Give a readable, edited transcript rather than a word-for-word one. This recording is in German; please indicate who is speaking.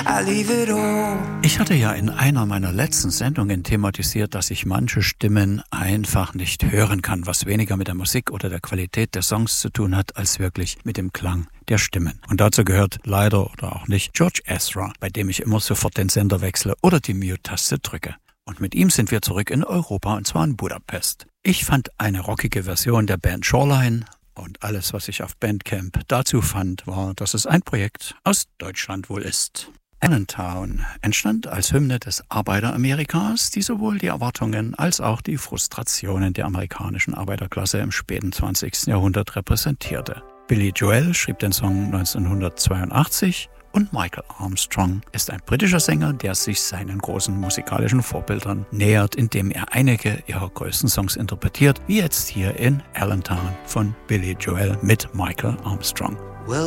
Speaker 1: I leave it all.
Speaker 2: Ich hatte ja in einer meiner letzten Sendungen thematisiert, dass ich manche Stimmen einfach nicht hören kann, was weniger mit der Musik oder der Qualität der Songs zu tun hat, als wirklich mit dem Klang der Stimmen. Und dazu gehört leider oder auch nicht George Ezra, bei dem ich immer sofort den Sender wechsle oder die Mute-Taste drücke. Und mit ihm sind wir zurück in Europa, und zwar in Budapest. Ich fand eine rockige Version der Band Shoreline, und alles, was ich auf Bandcamp dazu fand, war, dass es ein Projekt aus Deutschland wohl ist. Allentown entstand als Hymne des Arbeiteramerikas, die sowohl die Erwartungen als auch die Frustrationen der amerikanischen Arbeiterklasse im späten 20. Jahrhundert repräsentierte. Billy Joel schrieb den Song 1982 und Michael Armstrong ist ein britischer Sänger, der sich seinen großen musikalischen Vorbildern nähert, indem er einige ihrer größten Songs interpretiert, wie jetzt hier in Allentown von Billy Joel mit Michael Armstrong.